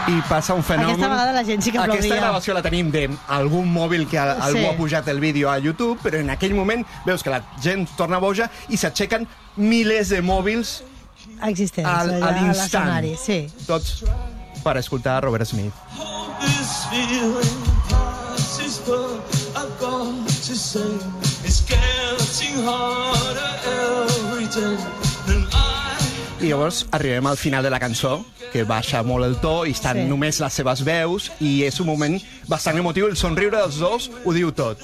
i passa un fenomen... Aquesta vegada la gent sí que aplaudia. Aquesta gravació la tenim d'algun mòbil que algú ha pujat el vídeo a YouTube, però en aquell moment veus que la gent torna boja i s'aixequen milers de mòbils existents a l'instant. Sí. Tots per escoltar Robert Smith. I llavors arribem al final de la cançó, que baixa molt el to i estan només les seves veus, i és un moment bastant emotiu. El somriure dels dos ho diu tot.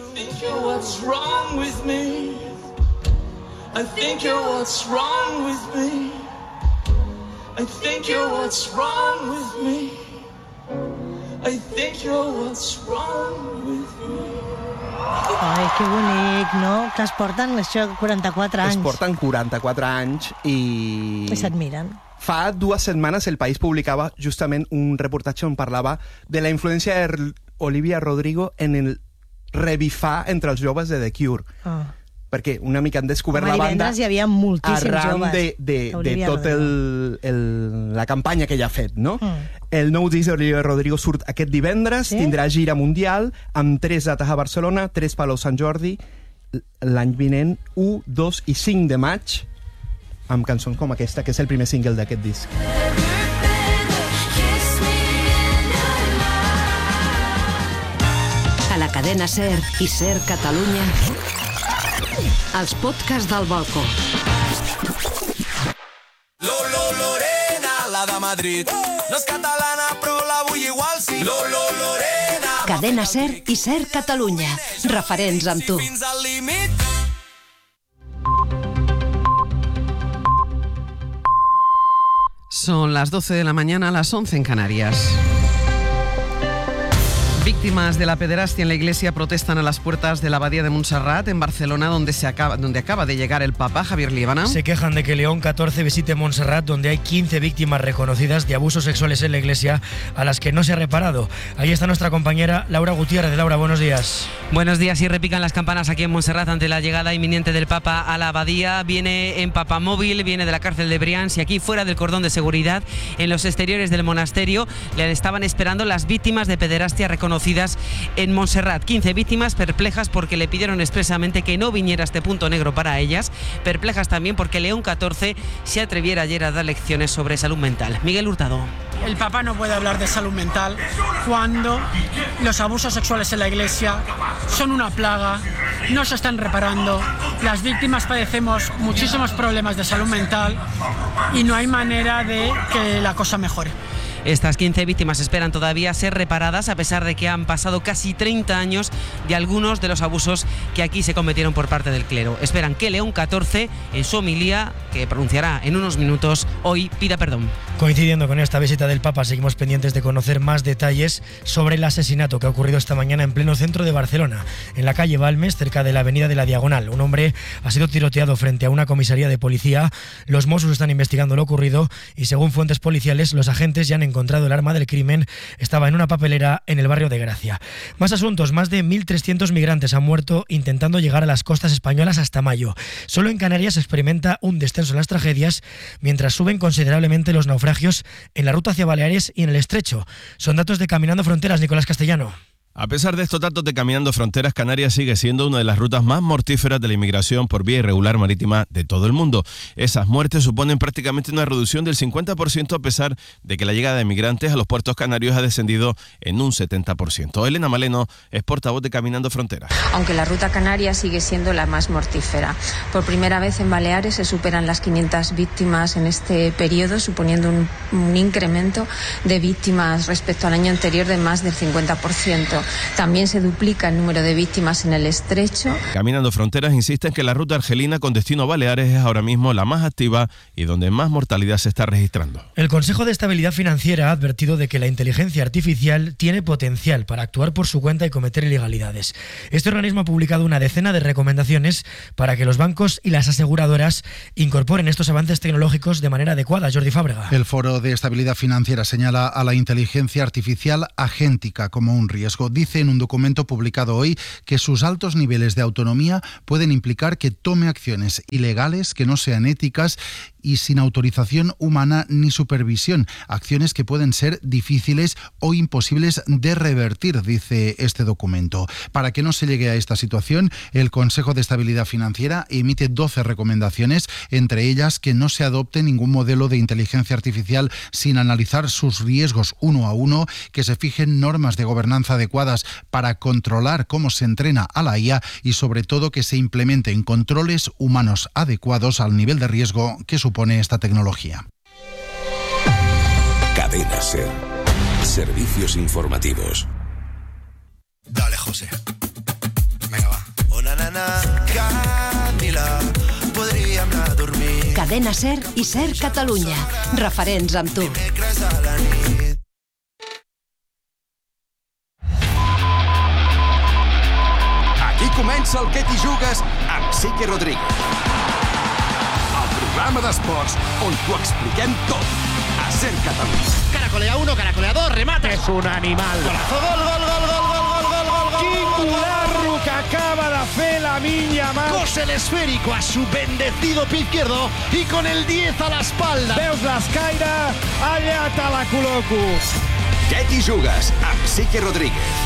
I think you're what's wrong with me. I think you're what's wrong with me. I think you're what's wrong with me. Ai, que bonic, no? Que es porten, això, 44 anys. Es porten 44 anys i... I s'admiren. Fa 2 setmanes el País publicava justament un reportatge on parlava de la influència d'Olivia Rodrigo en el revifar entre els joves de The Cure. Perquè una mica han descobert la banda hi havia moltíssims arran de tot la campanya que ella ha fet, no? El nou disc d'Olivia Rodrigo surt aquest divendres, tindrà gira mundial amb 3 dates a Barcelona, 3 Palau Sant Jordi, l'any vinent 1, 2 i 5 de maig, amb cançons com aquesta, que és el primer single d'aquest disc. A la cadena SER i SER Catalunya, els podcasts del balcó. Lorena, la de Madrid. No és catalana, però la vull igual, sí. Lorena. Cadena SER i SER Catalunya. Referents amb tu. Fins al límit. Son las 12 de la mañana, las 11 en Canarias. Víctimas de la pederastia en la iglesia protestan a las puertas de la Abadía de Montserrat, en Barcelona, donde acaba de llegar el Papa, Javier Líbana. Se quejan de que León XIV visite Montserrat, donde hay 15 víctimas reconocidas de abusos sexuales en la iglesia, a las que no se ha reparado. Ahí está nuestra compañera Laura Gutiérrez. Laura, buenos días. Buenos días, y repican las campanas aquí en Montserrat ante la llegada inminente del Papa a la Abadía. Viene en papamóvil, viene de la cárcel de Brians, y aquí fuera del cordón de seguridad, en los exteriores del monasterio, le estaban esperando las víctimas de pederastia reconocidas en Montserrat. 15 víctimas perplejas porque le pidieron expresamente que no viniera a este punto negro para ellas. Perplejas también porque León XIV se atreviera ayer a dar lecciones sobre salud mental. Miguel Hurtado. El Papa no puede hablar de salud mental cuando los abusos sexuales en la Iglesia son una plaga, no se están reparando, las víctimas padecemos muchísimos problemas de salud mental y no hay manera de que la cosa mejore. Estas 15 víctimas esperan todavía ser reparadas, a pesar de que han pasado casi 30 años de algunos de los abusos que aquí se cometieron por parte del clero. Esperan que León XIV, en su homilía, que pronunciará en unos minutos, hoy pida perdón. Coincidiendo con esta visita del Papa, seguimos pendientes de conocer más detalles sobre el asesinato que ha ocurrido esta mañana en pleno centro de Barcelona, en la calle Balmes, cerca de la avenida de la Diagonal. Un hombre ha sido tiroteado frente a una comisaría de policía. Los Mossos están investigando lo ocurrido y, según fuentes policiales, los agentes ya han encontrado el arma del crimen. Estaba en una papelera en el barrio de Gracia. Más asuntos. Más de 1.300 migrantes han muerto intentando llegar a las costas españolas hasta mayo. Solo en Canarias se experimenta un descenso en las tragedias, mientras suben considerablemente los naufragios en la ruta hacia Baleares y en el Estrecho. Son datos de Caminando Fronteras. Nicolás Castellano. A pesar de estos datos de Caminando Fronteras, Canarias sigue siendo una de las rutas más mortíferas de la inmigración por vía irregular marítima de todo el mundo. Esas muertes suponen prácticamente una reducción del 50%, a pesar de que la llegada de migrantes a los puertos canarios ha descendido en un 70%. Elena Maleno es portavoz de Caminando Fronteras. Aunque la ruta canaria sigue siendo la más mortífera. Por primera vez en Baleares se superan las 500 víctimas en este periodo, suponiendo un incremento de víctimas respecto al año anterior de más del 50%. También se duplica el número de víctimas en el Estrecho. Caminando Fronteras insiste en que la ruta argelina con destino a Baleares es ahora mismo la más activa y donde más mortalidad se está registrando. El Consejo de Estabilidad Financiera ha advertido de que la inteligencia artificial tiene potencial para actuar por su cuenta y cometer ilegalidades. Este organismo ha publicado una decena de recomendaciones para que los bancos y las aseguradoras incorporen estos avances tecnológicos de manera adecuada. Jordi Fábrega. El Foro de Estabilidad Financiera señala a la inteligencia artificial agéntica como un riesgo. Dice en un documento publicado hoy que sus altos niveles de autonomía pueden implicar que tome acciones ilegales que no sean éticas y sin autorización humana ni supervisión, acciones que pueden ser difíciles o imposibles de revertir, dice este documento. Para que no se llegue a esta situación, el Consejo de Estabilidad Financiera emite 12 recomendaciones, entre ellas que no se adopte ningún modelo de inteligencia artificial sin analizar sus riesgos uno a uno, que se fijen normas de gobernanza adecuadas para controlar cómo se entrena a la IA y sobre todo que se implementen controles humanos adecuados al nivel de riesgo que supone esta tecnología. Cadena SER. Servicios informativos. Dale, José. Venga, va. Una nana, Camila, podríem anar a dormir. Cadena SER i SER Catalunya. Referents amb tu. Dimecres a la nit. Aquí comença el Que t'hi jugues amb Sique Rodríguez. El programa d'esports on t'ho expliquem tot. A SER Catalunya. Caracolea 1, caracolea 2, remata. És un animal. Golazo, gol, gol, gol, gol, gol, gol, gol, gol, gol. Quin colarro que acaba de fer la minya mà. Cose el esférico a su bendecido pie izquierdo y con el 10 a la espalda. Veus l'escaire? Allà te la col·loco. Que t'hi jugues amb Sique Rodríguez.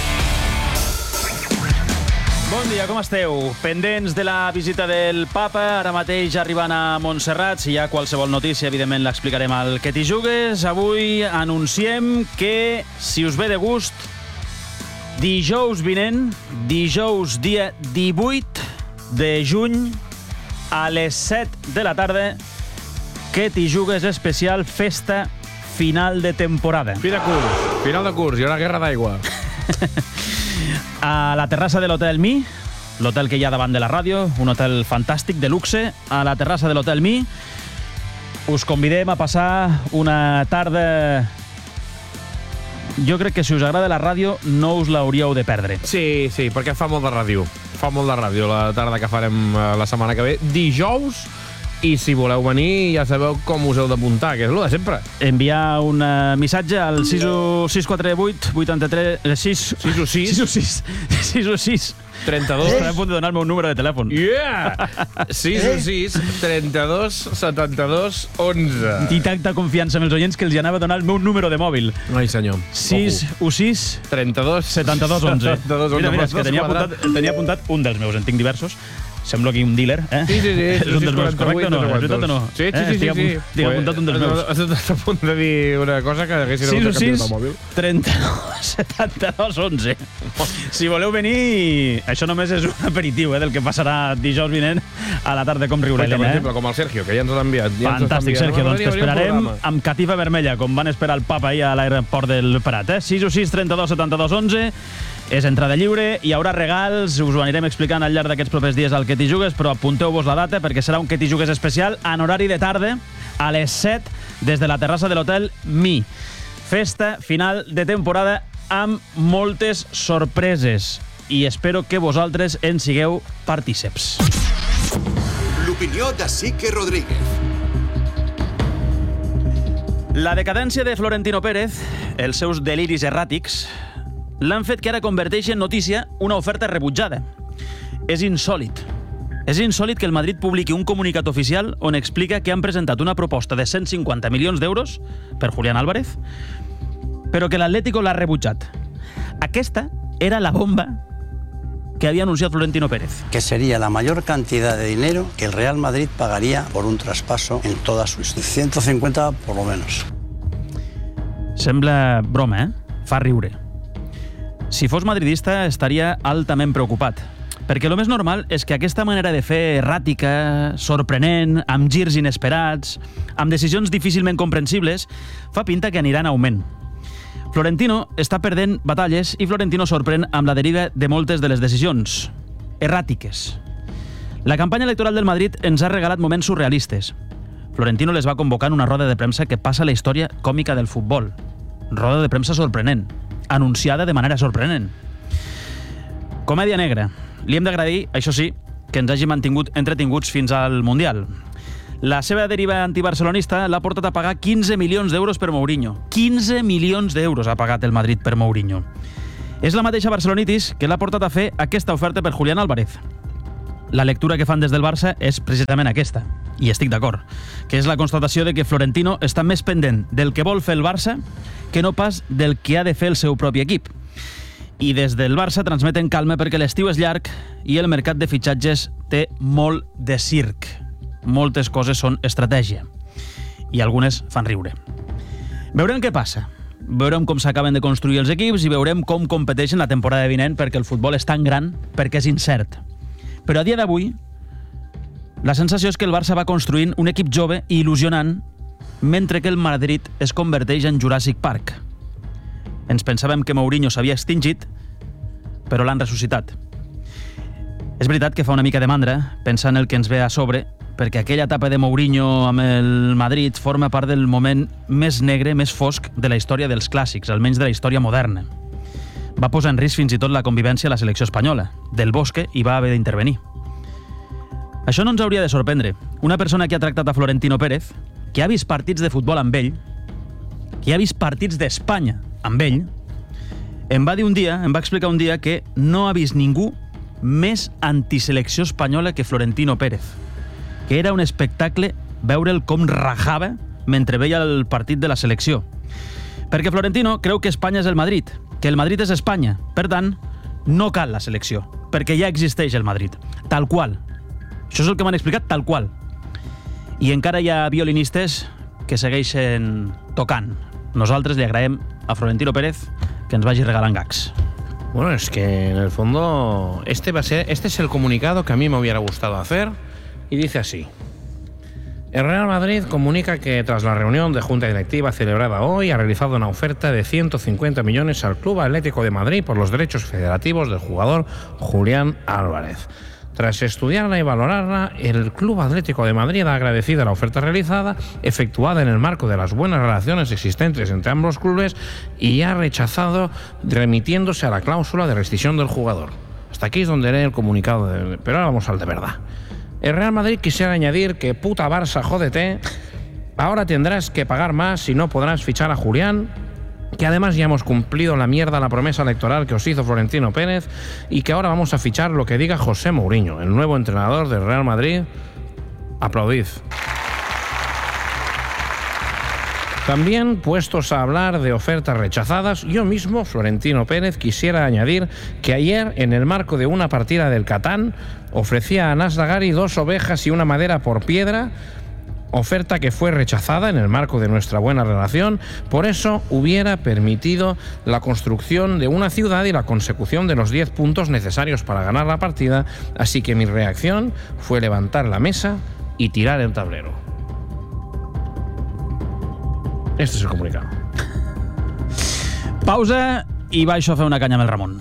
Bon dia, com esteu? Pendents de la visita del papa, ara mateix arribant a Montserrat. Si hi ha qualsevol notícia, evidentment l'explicarem al Que t'hi jugues. Avui anunciem que, si us ve de gust, dijous vinent, dijous dia 18 de juny, a les 7 de la tarda, Que t'hi jugues especial festa final de temporada. Final de curs, hi haurà guerra d'aigua. A la terrassa de l'Hotel Mi, l'hotel que hi ha davant de la ràdio, un hotel fantàstic, de luxe, a la terrassa de l'Hotel Mi, us convidem a passar una tarda... Jo crec que si us agrada la ràdio no us l'hauríeu de perdre. Sí, perquè fa molt de ràdio. Fa molt de ràdio la tarda que farem la setmana que ve. Dijous, i si voleu venir ja sabeu com us heu d'apuntar, que és el de sempre. Enviar un missatge al 648 83 616 32. Estaré a punt de donar el meu número de telèfon. 616 32 72 11. I tanta confiança amb els oients que els anava a donar el meu número de mòbil. Ai, senyor. 616 32 72 11. Mira, és que tenia apuntat un dels meus, en tinc diversos. Sembla aquí un dealer, eh? Sí. És un dels meus, correcte o no? És veritat o no? Sí. Tinc apuntat un dels meus. Estàs a punt de dir una cosa que haguessin hagut de canviar el mòbil. 32 72 11. Si voleu venir, això només és un aperitiu del que passarà dijous vinent a la tarda com riure Per exemple, com el Sergio, que ja ens l'ha enviat. Fantàstic, Sergio. Doncs t'esperarem amb catifa vermella, com van esperar el papa ahir a l'aeroport del Prat. 616 32 72 11. És entrada lliure, hi haurà regals, us ho anirem explicant al llarg d'aquests propers dies al Que t'hi jugues, però apunteu-vos la data perquè serà un Que t'hi jugues especial en horari de tarda, a les 7, des de la terrassa de l'Hotel Mi. Festa final de temporada amb moltes sorpreses i espero que vosaltres en sigueu partíceps. L'opinió de Sique Rodríguez. La decadència de Florentino Pérez, els seus deliris erràtics, l'han fet que ara converteixi en notícia una oferta rebutjada. És insòlit. És insòlit que el Madrid publiqui un comunicat oficial on explica que han presentat una proposta de 150 milions d'euros per Julián Álvarez, però que l'Atlético l'ha rebutjat. Aquesta era la bomba que había anunciado Florentino Pérez. Que sería la mayor cantidad de dinero que el Real Madrid pagaría por un traspaso en toda su historia. 150 por lo menos. Sembla broma, eh? Fa riure. Si fos madridista estaria altament preocupat, perquè el més normal és que aquesta manera de fer erràtica, sorprenent, amb girs inesperats, amb decisions difícilment comprensibles, fa pinta que anirà en augment. Florentino està perdent batalles i Florentino sorprèn amb la deriva de moltes de les decisions erràtiques. La campanya electoral del Madrid ens ha regalat moments surrealistes. Florentino les va convocar en una roda de premsa que passa a la història còmica del futbol. Roda de premsa sorprenent, anunciada de manera sorprenent. Comèdia negra. Li hem d'agrair, això sí, que ens hagi mantingut entretinguts fins al Mundial. La seva deriva antibarcelonista l'ha portat a pagar 15 milions d'euros per Mourinho. 15 milions d'euros ha pagat el Madrid per Mourinho. És la mateixa barcelonitis que l'ha portat a fer aquesta oferta per Julián Álvarez. la lectura que fan des del Barça és precisament aquesta, i estic d'acord, que és la constatació de que Florentino està més pendent del que vol fer el Barça que no pas del que ha de fer el seu propi equip. I des del Barça transmeten calma perquè l'estiu és llarg i el mercat de fitxatges té molt de circ. Moltes coses són estratègia i algunes fan riure. Veurem què passa. Veurem com s'acaben de construir els equips i veurem com competeixen la temporada vinent, perquè el futbol és tan gran, perquè és incert. Però a dia d'avui, la sensació és que el Barça va construint un equip jove i il·lusionant, mentre que el Madrid es converteix en Jurassic Park. Ens pensàvem que Mourinho s'havia extingit, però l'han ressuscitat. És veritat que fa una mica de mandra pensar en el que ens ve a sobre, perquè aquella etapa de Mourinho amb el Madrid forma part del moment més negre, més fosc de la història dels clàssics, almenys de la història moderna. Va posar en risc fins i tot la convivència a la selecció espanyola. Del Bosque hi va haver d'intervenir. Això no ens hauria de sorprendre. Una persona que ha tractat a Florentino Pérez, que ha vist partits de futbol amb ell, que ha vist partits d'Espanya amb ell, em va explicar un dia que no ha vist ningú més antiselecció espanyola que Florentino Pérez, que era un espectacle veure'l com rajava mentre veia el partit de la selecció. Perquè Florentino creu que Espanya és el Madrid, que el Madrid és Espanya. Per tant, no cal la selecció, perquè ja existeix el Madrid. Tal qual. Això és el que m'han explicat, tal qual. I encara hi ha violinistes que segueixen tocant. Nosaltres li agraem a Florentino Pérez que ens vagi regalant gags. Bueno, es que en el fondo este es el comunicado que a mí me hubiera gustado hacer. Y dice así: el Real Madrid comunica que tras la reunión de Junta Directiva celebrada hoy ha realizado una oferta de 150 millones al Club Atlético de Madrid por los derechos federativos del jugador Julián Álvarez. Tras estudiarla y valorarla, el Club Atlético de Madrid ha agradecido la oferta realizada, efectuada en el marco de las buenas relaciones existentes entre ambos clubes, y ha rechazado remitiéndose a la cláusula de rescisión del jugador. Hasta aquí es donde lee el comunicado, pero ahora vamos al de verdad. El Real Madrid quisiera añadir que puta Barça, jódete, ahora tendrás que pagar más y no podrás fichar a Julián, que además ya hemos cumplido la promesa electoral que os hizo Florentino Pérez, y que ahora vamos a fichar lo que diga José Mourinho, el nuevo entrenador del Real Madrid. Aplaudid. También, puestos a hablar de ofertas rechazadas, yo mismo, Florentino Pérez, quisiera añadir que ayer, en el marco de una partida del Catán, ofrecía a Nasdagari 2 ovejas y una madera por piedra, oferta que fue rechazada en el marco de nuestra buena relación. Por eso hubiera permitido la construcción de una ciudad y la consecución de los 10 puntos necesarios para ganar la partida, así que mi reacción fue levantar la mesa y tirar el tablero. Este es el comunicado. Pausa i baixo a fer una canya amb el Ramon.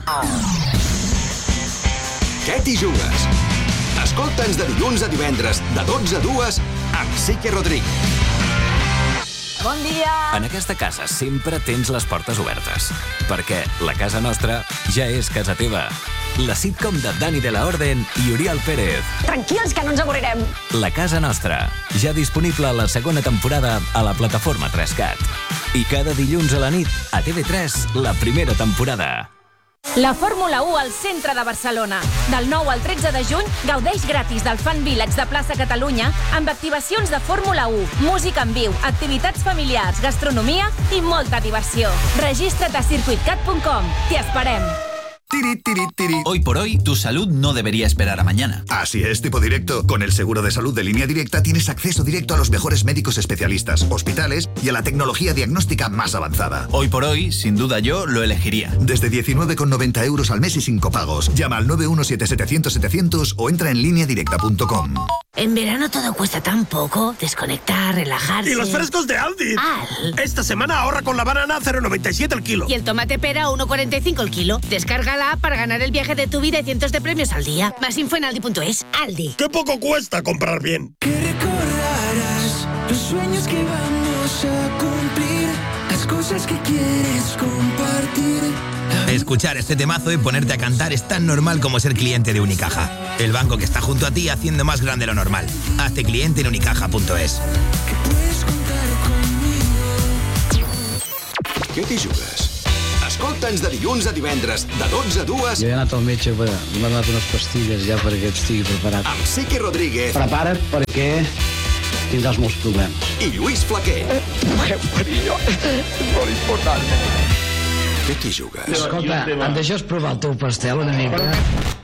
Què t'hi jugues? Escolta'ns de dilluns a divendres, de 12 a 2, amb Sique Rodríguez. Bon dia! En aquesta casa sempre tens les portes obertes, perquè la casa nostra ja és casa teva. La sitcom de Dani de la Orden i Oriol Pérez. Tranquils, que no ens avorrirem. La casa nostra, ja disponible a la segona temporada a la plataforma 3Cat. I cada dilluns a la nit, a TV3, la primera temporada. La Fórmula 1 al centre de Barcelona. Del 9 al 13 de juny, gaudeix gratis del Fan Village de Plaça Catalunya amb activacions de Fórmula 1, música en viu, activitats familiars, gastronomia i molta diversió. Registra't a circuitcat.com. T'hi esperem. Hoy por hoy, tu salud no debería esperar a mañana. Así es, tipo directo. Con el seguro de salud de Línea Directa tienes acceso directo a los mejores médicos especialistas, hospitales y a la tecnología diagnóstica más avanzada. Hoy por hoy, sin duda yo lo elegiría. Desde 19,90 euros al mes y sin copagos. Llama al 917-700-700 o entra en lineadirecta.com. En verano todo cuesta tan poco. Desconectar, relajarse... ¡Y los frescos de Aldi! Esta semana ahorra con la banana a 0,97 el kilo. Y el tomate pera a 1,45 el kilo. Descárgala para ganar el viaje de tu vida y cientos de premios al día. Más info en aldi.es. Aldi. ¡Qué poco cuesta comprar bien! Que recordarás los sueños que vamos a cumplir, las cosas que quieres compartir. Escuchar este temazo y ponerte a cantar es tan normal como ser cliente de Unicaja. El banco que está junto a ti haciendo más grande lo normal. Hazte cliente en unicaja.es. Que puedes contar conmigo. Què t'hi jugues? Escolta Escolta'ns de dilluns a divendres, de 12 a 2. Jo he anat al metge, m'ha donat unes pastilles ja perquè estigui preparat. Amb Sique Rodríguez. Prepara't perquè tindràs molts problemes. I Lluís Flaquer. Carinyo, és molt important. Què t'hi jugues? Escolta, em deixes provar el teu pastel una mica?